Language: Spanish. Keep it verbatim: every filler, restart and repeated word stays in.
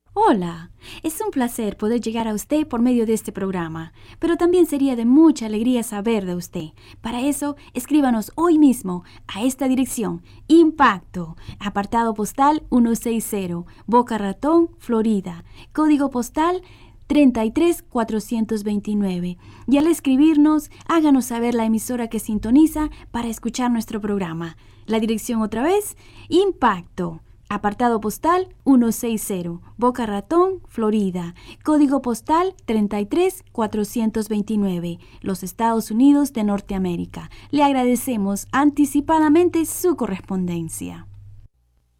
Hola, es un placer poder llegar a usted por medio de este programa, pero también sería de mucha alegría saber de usted. Para eso, escríbanos hoy mismo a esta dirección: Impacto, apartado postal ciento sesenta, Boca Ratón, Florida, código postal treinta y tres mil cuatrocientos veintinueve. Y al escribirnos, háganos saber la emisora que sintoniza para escuchar nuestro programa. La dirección otra vez: Impacto, apartado postal ciento sesenta, Boca Ratón, Florida, código postal treinta y tres mil cuatrocientos veintinueve, los Estados Unidos de Norteamérica. Le agradecemos anticipadamente su correspondencia.